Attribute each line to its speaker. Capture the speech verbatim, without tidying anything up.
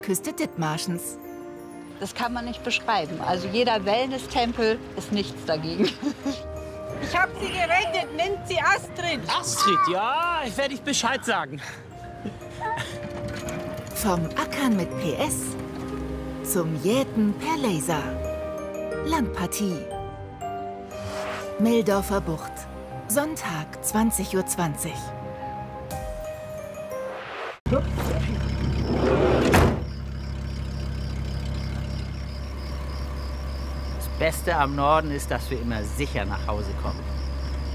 Speaker 1: Küste Dithmarschens.
Speaker 2: Das kann man nicht beschreiben. Also jeder Wellness-Tempel ist nichts dagegen.
Speaker 3: Ich habe sie gerettet, nennt sie Astrid.
Speaker 4: Astrid, ja, ich werde ich Bescheid sagen.
Speaker 1: Vom Ackern mit P S zum Jäten per Laser. Landpartie. Meldorfer Bucht. Sonntag, zwanzig Uhr zwanzig.
Speaker 5: Das Beste am Norden ist, dass wir immer sicher nach Hause kommen.